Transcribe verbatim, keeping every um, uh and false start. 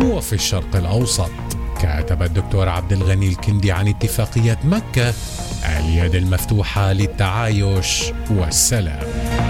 وفي الشرق الأوسط. كتب الدكتور عبد الغني الكندي عن اتفاقية مكة: اليد المفتوحة للتعايش والسلام.